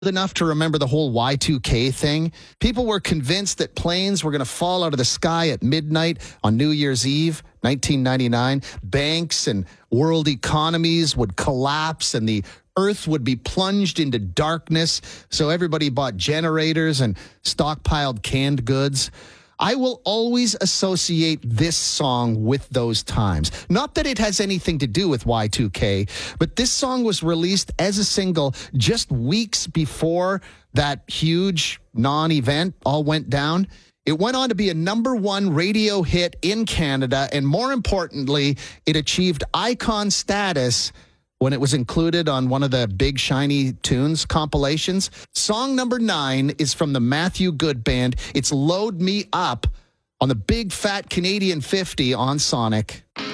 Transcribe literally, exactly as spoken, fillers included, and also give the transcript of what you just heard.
enough to remember the whole Y two K thing. People were convinced that planes were going to fall out of the sky at midnight on New Year's Eve, nineteen ninety-nine. Banks and world economies would collapse and the Earth would be plunged into darkness. So everybody bought generators and stockpiled canned goods. I will always associate this song with those times. Not that it has anything to do with Y two K, but this song was released as a single just weeks before that huge non-event all went down. It went on to be a number one radio hit in Canada, and more importantly, it achieved icon status when it was included on one of the Big Shiny Tunes compilations. Song number nine is from the Matthew Good Band. It's Load Me Up on the Big Fat Canadian fifty on Sonic.